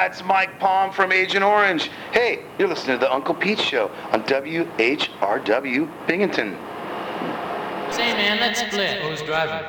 it's Mike Palm from Agent Orange. Hey, you're listening to the Uncle Pete Show on WHRW Binghamton. Say, man, let's split. Who's driving?